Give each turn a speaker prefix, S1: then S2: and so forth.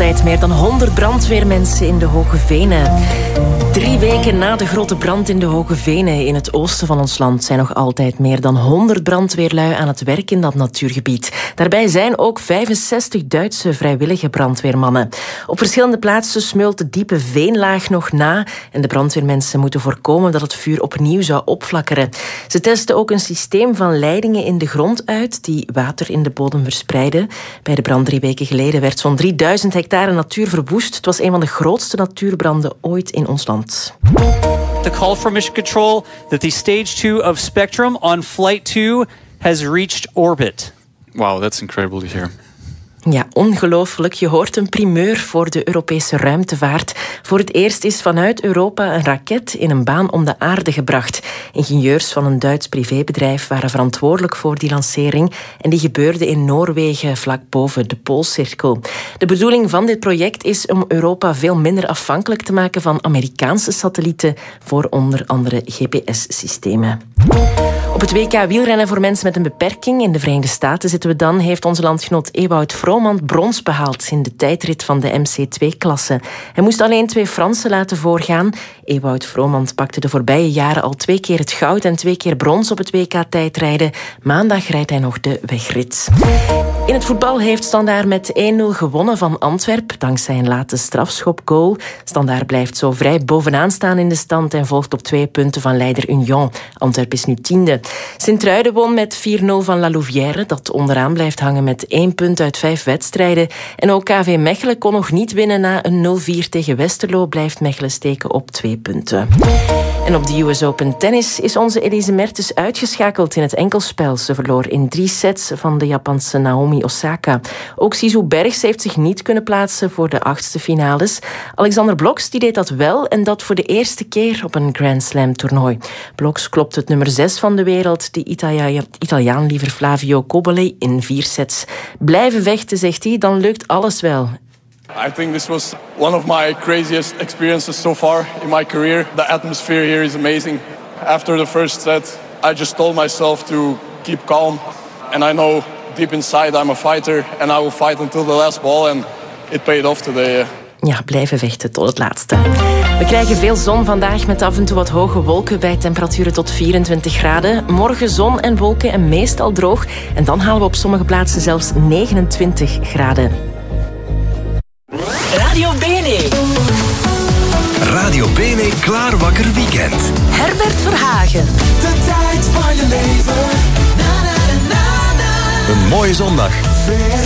S1: altijd meer dan 100 brandweermensen in de Hoge Venen. 3 weken na de grote brand in de Hoge Venen in het oosten van ons land zijn nog altijd meer dan 100 brandweerlui aan het werk in dat natuurgebied. Daarbij zijn ook 65 Duitse vrijwillige brandweermannen. Op verschillende plaatsen smeult de diepe veenlaag nog na en de brandweermensen moeten voorkomen dat het vuur opnieuw zou opflakkeren. Ze testen ook een systeem van leidingen in de grond uit die water in de bodem verspreiden. Bij de brand 3 weken geleden werd zo'n 3000 hectare natuur verwoest. Het was een van de grootste natuurbranden ooit in ons land.
S2: The call from Mission Control that the stage 2 of Spectrum on flight 2 has reached orbit.
S3: Wow, that's incredible to hear.
S1: Ja, ongelooflijk. Je hoort een primeur voor de Europese ruimtevaart. Voor het eerst is vanuit Europa een raket in een baan om de aarde gebracht. Ingenieurs van een Duits privébedrijf waren verantwoordelijk voor die lancering en die gebeurde in Noorwegen vlak boven de Poolcirkel. De bedoeling van dit project is om Europa veel minder afhankelijk te maken van Amerikaanse satellieten voor onder andere GPS-systemen. Op het WK wielrennen voor mensen met een beperking in de Verenigde Staten zitten we dan, heeft onze landgenoot Ewout Vrooman brons behaald in de tijdrit van de MC2-klasse. Hij moest alleen 2 Fransen laten voorgaan. Ewout Vrooman pakte de voorbije jaren al 2 keer het goud en 2 keer brons op het WK-tijdrijden. Maandag rijdt hij nog de wegrit. In het voetbal heeft Standaard met 1-0 gewonnen van Antwerp, dankzij een late strafschopgoal. Standaard blijft zo vrij bovenaan staan in de stand en volgt op 2 punten van leider Union. Antwerp is nu 10e. Sint-Truiden won met 4-0 van La Louvière, dat onderaan blijft hangen met 1 punt uit 5 wedstrijden. En ook KV Mechelen kon nog niet winnen na een 0-4 tegen Westerlo, blijft Mechelen steken op 2 punten. En op de US Open Tennis is onze Elise Mertens uitgeschakeld in het enkelspel. Ze verloor in 3 sets van de Japanse Naomi Osaka. Ook Sisu Bergs heeft zich niet kunnen plaatsen voor de 8e finales. Alexander Bloks die deed dat wel en dat voor de eerste keer op een Grand Slam toernooi. Bloks klopt het nummer 6 van de wereld, de Italiaan liever Flavio Cobolli, in 4 sets. Blijven vechten, zegt hij, dan lukt alles wel.
S4: I think this was one of my craziest experiences so far in my career. The atmosphere here is amazing. After the first set, I just told myself to keep calm. And I know deep inside I'm a fighter and I will fight until the last ball. And it paid off today.
S1: Ja, blijven vechten tot het laatste. We krijgen veel zon vandaag met af en toe wat hoge wolken bij temperaturen tot 24 graden. Morgen zon en wolken en meestal droog. En dan halen we op sommige plaatsen zelfs 29 graden.
S5: Radio Bene.
S6: Radio Bene Klaar Wakker Weekend.
S5: Herbert Verhagen.
S7: De tijd van je leven. Na, na, na, na.
S6: Een mooie zondag.